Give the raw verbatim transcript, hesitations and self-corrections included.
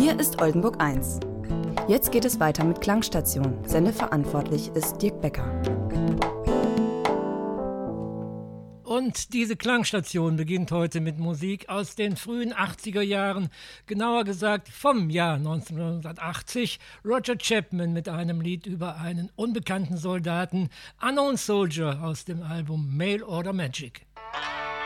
Hier ist Oldenburg eins. Jetzt geht es weiter mit Klangstation. Sendeverantwortlich ist Dirk Becker. Und diese Klangstation beginnt heute mit Musik aus den frühen achtziger Jahren, genauer gesagt vom Jahr neunzehnhundertachtzig. Roger Chapman mit einem Lied über einen unbekannten Soldaten, Unknown Soldier, aus dem Album Mail Order Magic.